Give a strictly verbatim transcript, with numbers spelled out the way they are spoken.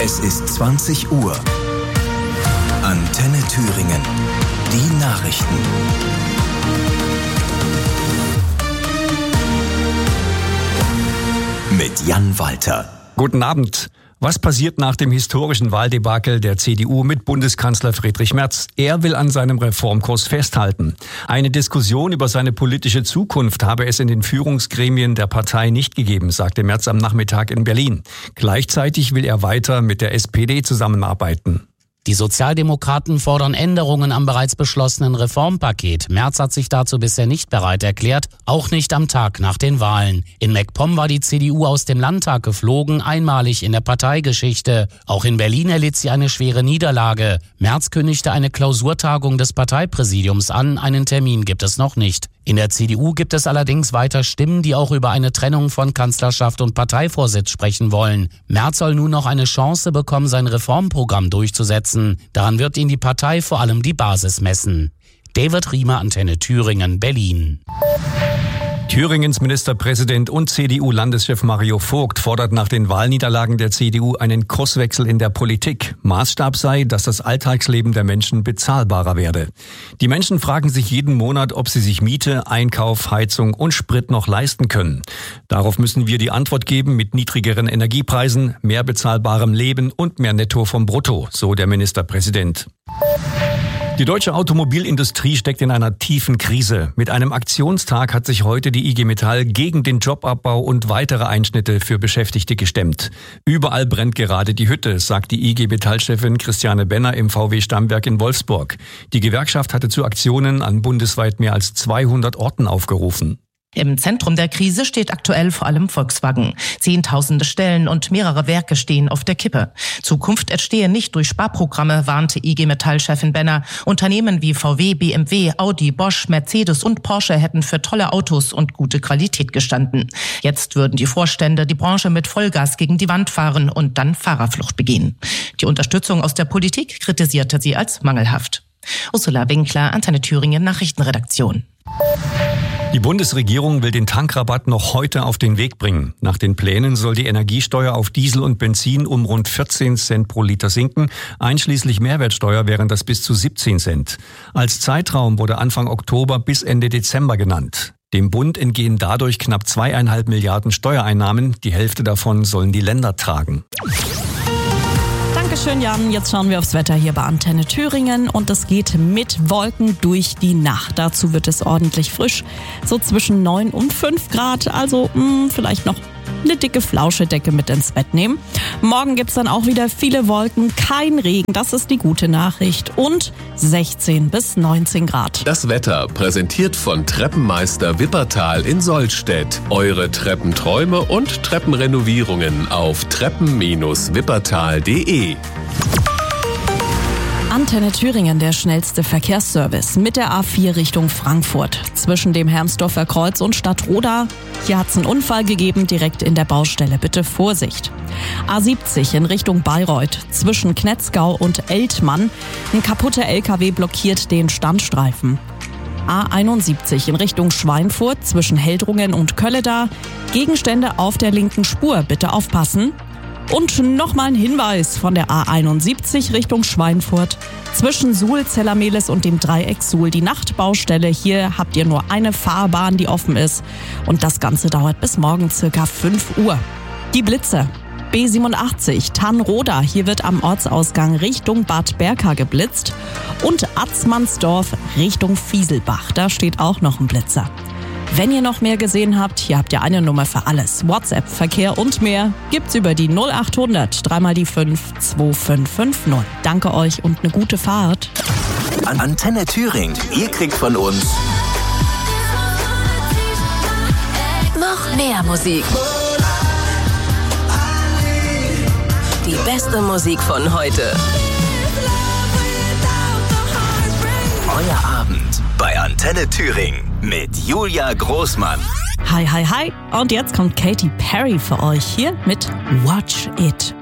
Es ist zwanzig Uhr. Antenne Thüringen. Die Nachrichten. Mit Jan Walter. Guten Abend. Was passiert nach dem historischen Wahldebakel der C D U mit Bundeskanzler Friedrich Merz? Er will an seinem Reformkurs festhalten. Eine Diskussion über seine politische Zukunft habe es in den Führungsgremien der Partei nicht gegeben, sagte Merz am Nachmittag in Berlin. Gleichzeitig will er weiter mit der S P D zusammenarbeiten. Die Sozialdemokraten fordern Änderungen am bereits beschlossenen Reformpaket. Merz hat sich dazu bisher nicht bereit erklärt, auch nicht am Tag nach den Wahlen. In MacPom war die C D U aus dem Landtag geflogen, einmalig in der Parteigeschichte. Auch in Berlin erlitt sie eine schwere Niederlage. Merz kündigte eine Klausurtagung des Parteipräsidiums an, einen Termin gibt es noch nicht. In der C D U gibt es allerdings weiter Stimmen, die auch über eine Trennung von Kanzlerschaft und Parteivorsitz sprechen wollen. Merz soll nun noch eine Chance bekommen, sein Reformprogramm durchzusetzen. Daran wird ihn die Partei vor allem die Basis messen. David Riemer, Antenne Thüringen, Berlin. Thüringens Ministerpräsident und C D U-Landeschef Mario Vogt fordert nach den Wahlniederlagen der C D U einen Kurswechsel in der Politik. Maßstab sei, dass das Alltagsleben der Menschen bezahlbarer werde. Die Menschen fragen sich jeden Monat, ob sie sich Miete, Einkauf, Heizung und Sprit noch leisten können. Darauf müssen wir die Antwort geben mit niedrigeren Energiepreisen, mehr bezahlbarem Leben und mehr Netto vom Brutto, so der Ministerpräsident. Die deutsche Automobilindustrie steckt in einer tiefen Krise. Mit einem Aktionstag hat sich heute die I G Metall gegen den Jobabbau und weitere Einschnitte für Beschäftigte gestemmt. Überall brennt gerade die Hütte, sagt die I G Metall-Chefin Christiane Benner im V W-Stammwerk in Wolfsburg. Die Gewerkschaft hatte zu Aktionen an bundesweit mehr als zweihundert Orten aufgerufen. Im Zentrum der Krise steht aktuell vor allem Volkswagen. Zehntausende Stellen und mehrere Werke stehen auf der Kippe. Zukunft entstehe nicht durch Sparprogramme, warnte I G Metall-Chefin Benner. Unternehmen wie V W, B M W, Audi, Bosch, Mercedes und Porsche hätten für tolle Autos und gute Qualität gestanden. Jetzt würden die Vorstände die Branche mit Vollgas gegen die Wand fahren und dann Fahrerflucht begehen. Die Unterstützung aus der Politik kritisierte sie als mangelhaft. Ursula Winkler, Antenne Thüringen, Nachrichtenredaktion. Die Bundesregierung will den Tankrabatt noch heute auf den Weg bringen. Nach den Plänen soll die Energiesteuer auf Diesel und Benzin um rund vierzehn Cent pro Liter sinken. Einschließlich Mehrwertsteuer wären das bis zu siebzehn Cent. Als Zeitraum wurde Anfang Oktober bis Ende Dezember genannt. Dem Bund entgehen dadurch knapp zweieinhalb Milliarden Steuereinnahmen. Die Hälfte davon sollen die Länder tragen. Dankeschön, Jan. Jetzt schauen wir aufs Wetter hier bei Antenne Thüringen und es geht mit Wolken durch die Nacht. Dazu wird es ordentlich frisch, so zwischen neun und fünf Grad, also mh, vielleicht noch eine dicke Flauschedecke mit ins Bett nehmen. Morgen gibt's dann auch wieder viele Wolken, kein Regen, das ist die gute Nachricht und sechzehn bis neunzehn Grad. Das Wetter präsentiert von Treppenmeister Wippertal in Sollstedt. Eure Treppenträume und Treppenrenovierungen auf treppen Bindestrich wippertal punkt de. Antenne Thüringen, der schnellste Verkehrsservice mit der A vier Richtung Frankfurt. Zwischen dem Hermsdorfer Kreuz und Stadtroda. Hier hat es einen Unfall gegeben, direkt in der Baustelle. Bitte Vorsicht. A siebzig in Richtung Bayreuth. Zwischen Knetzgau und Eltmann. Ein kaputter L K W blockiert den Standstreifen. A einundsiebzig in Richtung Schweinfurt. Zwischen Heldrungen und Kölleda. Gegenstände auf der linken Spur. Bitte aufpassen. Und nochmal ein Hinweis von der A einundsiebzig Richtung Schweinfurt. Zwischen Suhl, Zellermehlis und dem Dreieck Suhl die Nachtbaustelle. Hier habt ihr nur eine Fahrbahn, die offen ist. Und das Ganze dauert bis morgen circa fünf Uhr. Die Blitze. B siebenundachtzig, Tannroda. Hier wird am Ortsausgang Richtung Bad Berka geblitzt. Und Atzmannsdorf Richtung Fieselbach. Da steht auch noch ein Blitzer. Wenn ihr noch mehr gesehen habt, hier habt ihr eine Nummer für alles. WhatsApp, Verkehr und mehr gibt's über die null achthundert, dreimal die fünf, zwei fünf fünf null. Danke euch und eine gute Fahrt. Antenne Thüringen, ihr kriegt von uns noch mehr Musik. Die beste Musik von heute. Euer Abend bei Antenne Thüringen mit Julia Großmann. Hi, hi, hi. Und jetzt kommt Katy Perry für euch hier mit Watch It.